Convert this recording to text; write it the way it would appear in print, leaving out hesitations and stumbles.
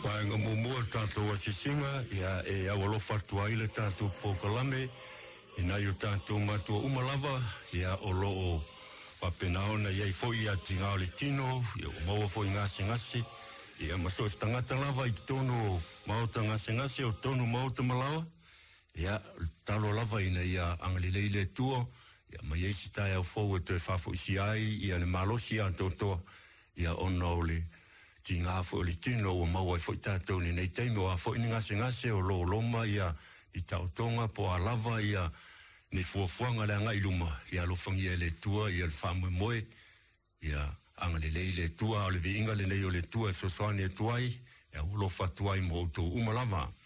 Paenga mumua tātou asisinga, ia e awalo fatua ile tātou pokalame, ina yu tātou matua umalava, ia o loo papenaona, ia i foi ia tinga o le tino, ia o maua foi ngase, ia maso stangata lava i tono mauta ngase o tono mauta malawa, ia talo lava ina ia angalileile tuo, ia mai eisi tae au fau e te whafo isi ai, ia le malosi a tautoa, ia ona o le tinga fo le tino o maua fo tātou ni nei teimo a fo ini ngase o lo loma ia i tautonga po a lava ia ni fuafuanga le anga iluma ia lo fangi le tua ia le whamwe moe ia anga le tua o le viinga le nei o le tua so soane tuai ia ulo fatuai mo to umalava